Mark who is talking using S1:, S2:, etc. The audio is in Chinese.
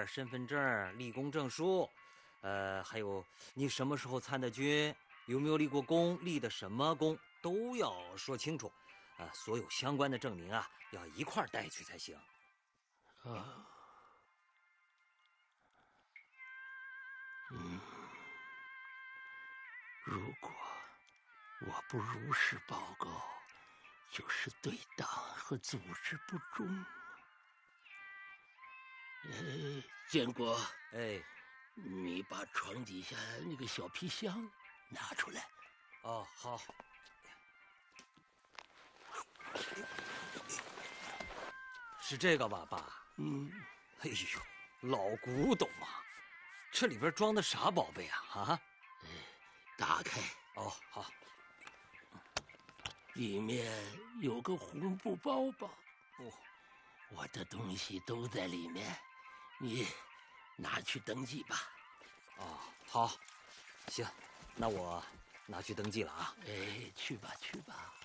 S1: 身份证、立功证书，还有你什么时候参的军，有没有立过功，立的什么功，都要说清楚。所有相关的证明啊，要一块带去才行。
S2: 啊，如果我不如实报告，就是对党和组织不忠。建国，你把床底下那个小皮箱拿出来。
S1: 哦，好。是这个吧，爸？哎呦，老古董啊！这里边装的啥宝贝啊？
S2: 打开。
S1: 哦，好。
S2: 里面有个红布包包。
S1: 哦，
S2: 我的东西都在里面，你拿去登记吧。
S1: 哦，好，行，那我拿去登记了啊。
S2: 去吧去吧。